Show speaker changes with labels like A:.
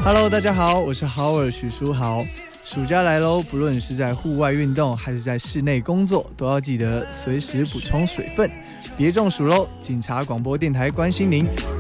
A: Hello， 大家好，我是豪尔许书豪。暑假来喽，不论是在户外运动还是在室内工作，都要记得随时补充水分，别中暑喽！警察广播电台关心您，